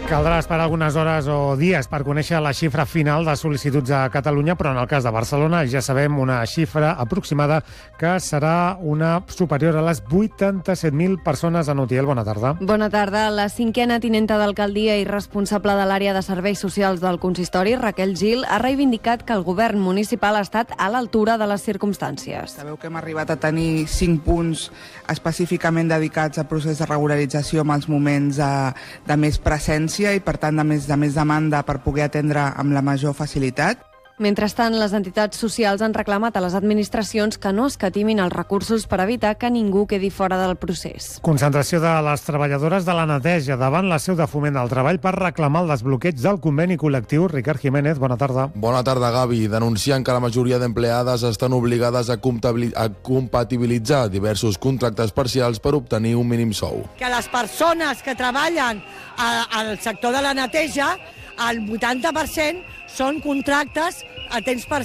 Caldrà esperar algunes hores o dies per conèixer la xifra final de sol·licituds a Catalunya, però en el cas de Barcelona ja sabem una xifra aproximada que serà una superior a les 87.000 persones. En Utiel, bona tarda. Bona tarda. La cinquena tinenta d'alcaldia i responsable de l'àrea de serveis socials del consistori, Raquel Gil, ha reivindicat que el govern municipal ha estat a l'altura de les circumstàncies. Sabeu que hem arribat a tenir 5 punts específicament dedicats al procés de regularització amb els moments de més presència i, per tant, de més demanda per poder atendre amb la major facilitat. Mentrestant, les entitats socials han reclamat a les administracions que no escatimin els recursos per evitar que ningú quedi fora del procés. Concentració de les treballadores de la neteja davant la seu de Foment del Treball per reclamar el desbloqueig del conveni col·lectiu. Ricard Jiménez, bona tarda. Bona tarda, Gavi. Denunciant que la majoria d'empleades estan obligades a compatibilitzar diversos contractes parcials per obtenir un mínim sou. Que les persones que treballen al sector de la neteja, el 80% són contractes a temps parcial